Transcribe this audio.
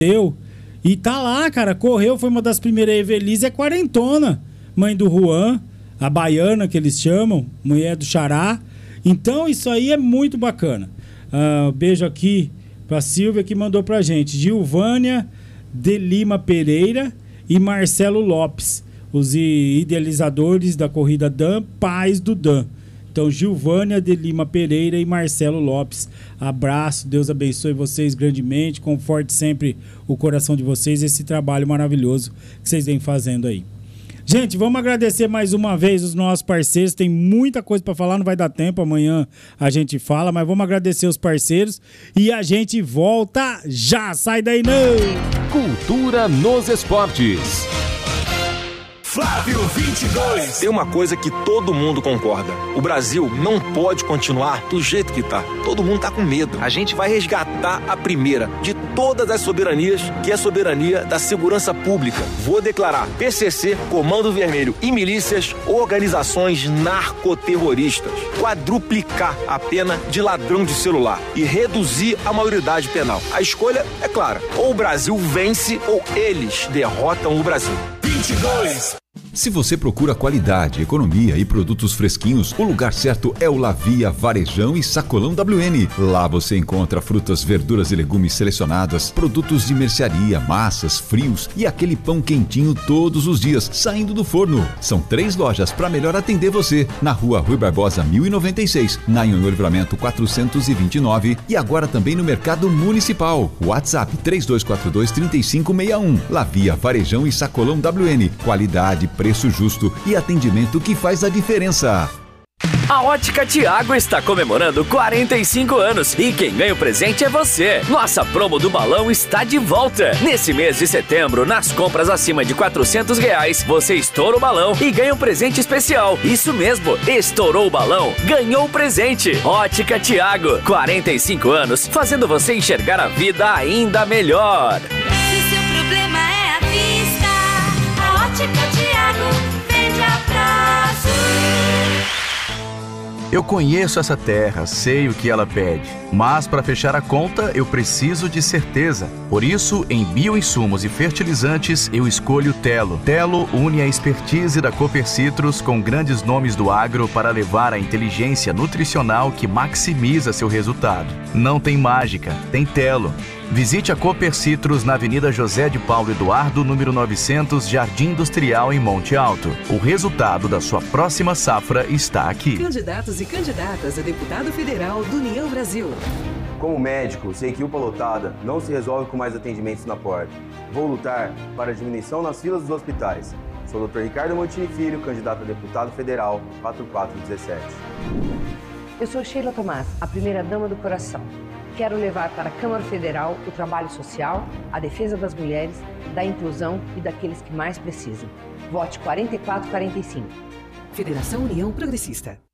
E tá lá, cara, correu, foi uma das primeiras. Evelise é quarentona, mãe do Juan, a baiana que eles chamam, mulher do Xará. Então isso aí é muito bacana. Beijo aqui pra Silvia que mandou pra gente. Gilvânia de Lima Pereira e Marcelo Lopes, os idealizadores da corrida Dan, pais do Dan. Então, Gilvânia de Lima Pereira e Marcelo Lopes. Abraço, Deus abençoe vocês grandemente, conforte sempre o coração de vocês, esse trabalho maravilhoso que vocês vêm fazendo aí. Gente, vamos agradecer mais uma vez os nossos parceiros, tem muita coisa para falar, não vai dar tempo, amanhã a gente fala, mas vamos agradecer os parceiros e a gente volta já, sai daí não! Cultura nos esportes. Flávio 22. Tem uma coisa que todo mundo concorda. O Brasil não pode continuar do jeito que tá. Todo mundo tá com medo. A gente vai resgatar a primeira de todas as soberanias, que é a soberania da segurança pública. Vou declarar PCC, Comando Vermelho e milícias, organizações narcoterroristas. Quadruplicar a pena de ladrão de celular e reduzir a maioridade penal. A escolha é clara. Ou o Brasil vence ou eles derrotam o Brasil. 22. Se você procura qualidade, economia e produtos fresquinhos, o lugar certo é o Lavia Varejão e Sacolão WN. Lá você encontra frutas, verduras e legumes selecionadas, produtos de mercearia, massas, frios e aquele pão quentinho todos os dias, saindo do forno. São 3 lojas para melhor atender você. Na Rua Rui Barbosa 1096, na Anhonho Livramento 429 e agora também no Mercado Municipal. WhatsApp 3242-3561. Lavia Varejão e Sacolão WN. Qualidade, preço justo e atendimento que faz a diferença. A Ótica Tiago está comemorando 45 anos e quem ganha o presente é você. Nossa promo do balão está de volta. Nesse mês de setembro, nas compras acima de R$400, você estoura o balão e ganha um presente especial. Isso mesmo, estourou o balão, ganhou o presente. Ótica Tiago, 45 anos, fazendo você enxergar a vida ainda melhor. Se seu problema é a vista, a Ótica Tiago vende a prazo. Eu conheço essa terra, sei o que ela pede, mas para fechar a conta eu preciso de certeza. Por isso, em bioinsumos e fertilizantes, eu escolho Telo. Telo une a expertise da Cooper Citrus com grandes nomes do agro para levar a inteligência nutricional que maximiza seu resultado. Não tem mágica, tem Telo. Visite a Cooper Citrus na Avenida José de Paulo Eduardo, número 900, Jardim Industrial, em Monte Alto. O resultado da sua próxima safra está aqui. Candidatos e candidatas a deputado federal do União Brasil. Como médico, sei que UPA lotada não se resolve com mais atendimentos na porta. Vou lutar para a diminuição nas filas dos hospitais. Sou o Dr. Ricardo Montini Filho, candidato a deputado federal 4417. Eu sou Sheila Tomás, a primeira-dama do coração. Quero levar para a Câmara Federal o trabalho social, a defesa das mulheres, da inclusão e daqueles que mais precisam. Vote 4445. Federação União Progressista.